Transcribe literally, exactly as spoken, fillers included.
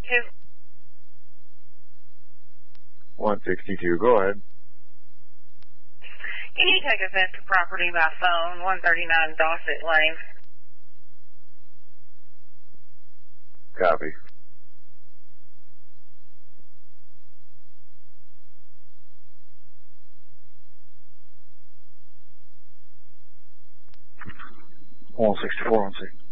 Two. one sixty-two, go ahead. Can you take us into property by phone, one thirty-nine Dorset Lane? Copy. one sixty-four, one sixty.